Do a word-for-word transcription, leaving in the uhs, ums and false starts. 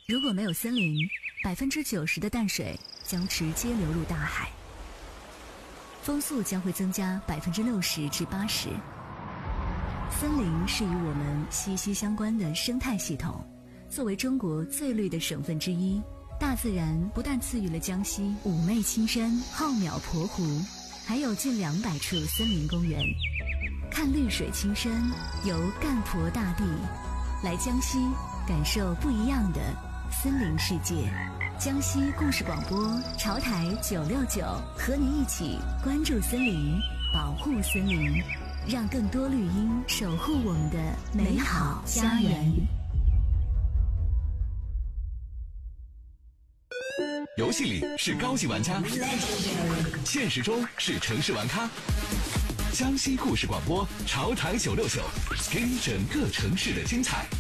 如果没有森林，百分之九十的淡水将直接流入大海，风速将会增加百分之六十至八十。森林是与我们息息相关的生态系统，作为中国最绿的省份之一，大自然不但赐予了江西妩媚青山、浩渺鄱湖，还有近两百处森林公园。看绿水青山，游赣鄱大地，来江西感受不一样的森林世界。江西故事广播潮台九六九，和您一起关注森林，保护森林，让更多绿荫守护我们的美好家园。 游戏里是高级玩家，现实中是城市玩咖。江西故事广播潮台九六九，给你整个城市的精彩。